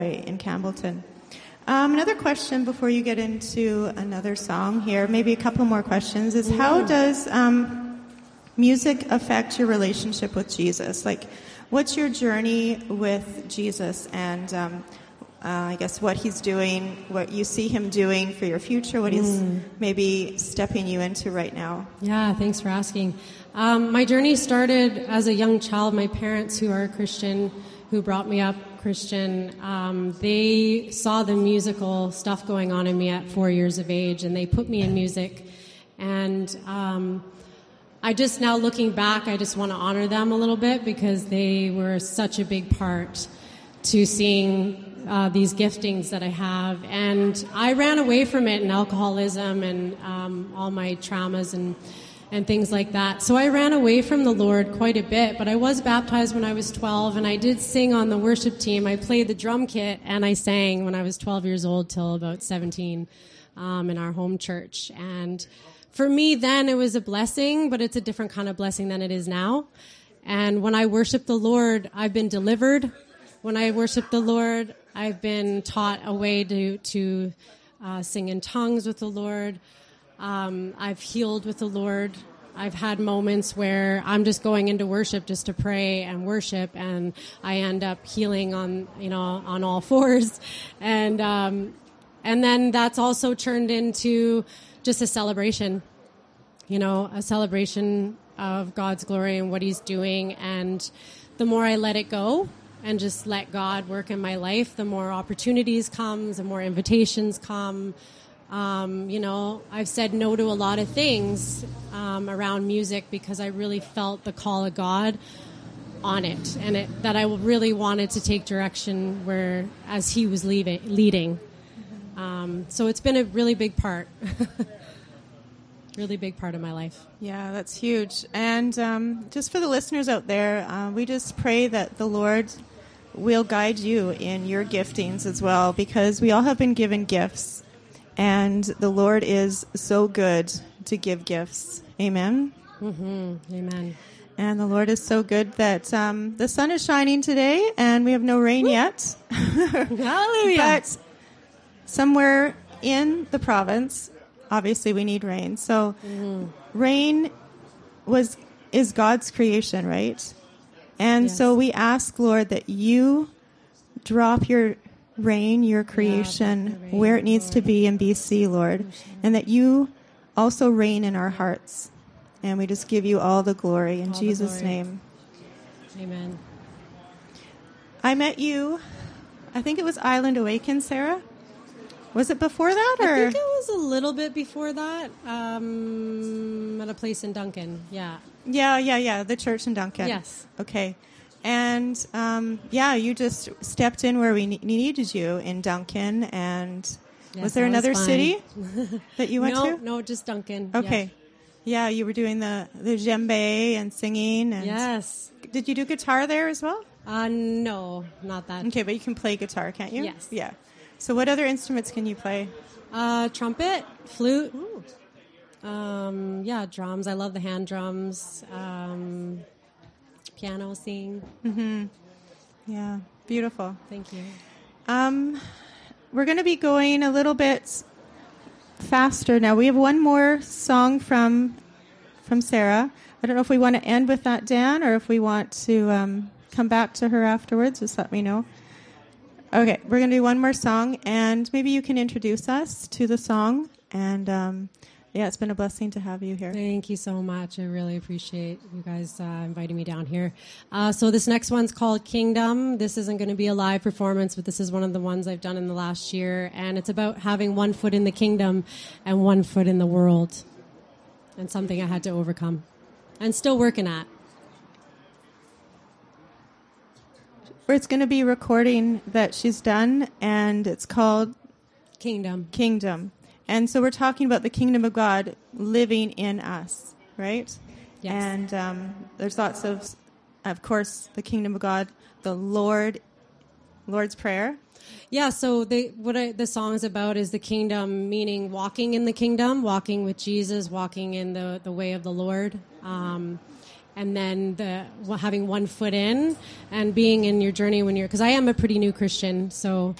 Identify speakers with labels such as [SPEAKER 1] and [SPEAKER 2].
[SPEAKER 1] in Campbellton. Another question before you get into another song here, maybe a couple more questions, is how does music affect your relationship with Jesus? Like, what's your journey with Jesus and I guess what he's doing, what you see him doing for your future, what he's maybe stepping you into right now?
[SPEAKER 2] Yeah, thanks for asking. My journey started as a young child. My parents, who are Christian, who brought me up Christian, they saw the musical stuff going on in me at 4 years of age, and they put me in music. And I just, now looking back, I just want to honor them a little bit because they were such a big part to seeing these giftings that I have. And I ran away from it in alcoholism and all my traumas and things like that. So I ran away from the Lord quite a bit, but I was baptized when I was 12, and I did sing on the worship team. I played the drum kit, and I sang when I was 12 years old till about 17 in our home church. And for me then, it was a blessing, but it's a different kind of blessing than it is now. And when I worship the Lord, I've been delivered. When I worship the Lord, I've been taught a way to sing in tongues with the Lord. I've healed with the Lord. I've had moments where I'm just going into worship just to pray and worship, and I end up healing on all fours. And then that's also turned into just a celebration, a celebration of God's glory and what he's doing. And the more I let it go and just let God work in my life, the more opportunities come, the more invitations come. I've said no to a lot of things around music because I really felt the call of God on it, and that I really wanted to take direction where as he was leading. So it's been a really big part, really big part of my life.
[SPEAKER 1] Yeah, that's huge. And just for the listeners out there, we just pray that the Lord will guide you in your giftings as well, because we all have been given gifts. And the Lord is so good to give gifts. Amen?
[SPEAKER 2] Mm-hmm. Amen.
[SPEAKER 1] And the Lord is so good that the sun is shining today, and we have no rain yet.
[SPEAKER 2] Hallelujah.
[SPEAKER 1] But somewhere in the province, obviously we need rain. So rain is God's creation, right? And so we ask, Lord, that you drop your rain, your creation, where it needs to be in BC, Lord, and that you also reign in our hearts. And we just give you all the glory in Jesus' name.
[SPEAKER 2] Amen.
[SPEAKER 1] I met you, I think it was Island Awaken, Sarah? Was it before that? Or?
[SPEAKER 2] I think it was a little bit before that, at a place in Duncan, yeah.
[SPEAKER 1] Yeah, the church in Duncan.
[SPEAKER 2] Yes.
[SPEAKER 1] Okay. And, you just stepped in where we needed you in Duncan. And was there another city that you went to?
[SPEAKER 2] No, just Duncan.
[SPEAKER 1] Okay. Yeah, you were doing the djembe and singing. And
[SPEAKER 2] yes.
[SPEAKER 1] Did you do guitar there as well?
[SPEAKER 2] No, not that.
[SPEAKER 1] Okay, but you can play guitar, can't you?
[SPEAKER 2] Yes.
[SPEAKER 1] Yeah. So what other instruments can you play?
[SPEAKER 2] Trumpet, flute. Drums. I love the hand drums. Piano, sing.
[SPEAKER 1] Mm-hmm. Yeah, beautiful.
[SPEAKER 2] Thank you.
[SPEAKER 1] We're going to be going a little bit faster now. We have one more song from Sarah. I don't know if we want to end with that, Dan, or if we want to come back to her afterwards. Just let me know. Okay, we're going to do one more song, and maybe you can introduce us to the song. And it's been a blessing to have you here.
[SPEAKER 2] Thank you so much. I really appreciate you guys inviting me down here. So this next one's called Kingdom. This isn't going to be a live performance, but this is one of the ones I've done in the last year. And it's about having one foot in the kingdom and one foot in the world. And something I had to overcome and still working at.
[SPEAKER 1] It's going to be a recording that she's done, and it's called Kingdom. And so we're talking about the kingdom of God living in us, right?
[SPEAKER 2] Yes.
[SPEAKER 1] And there's lots of course, the kingdom of God, the Lord's Prayer.
[SPEAKER 2] Yeah, so the song is about is the kingdom, meaning walking in the kingdom, walking with Jesus, walking in the way of the Lord. and then having one foot in and being in your journey when you're, because I am a pretty new Christian, so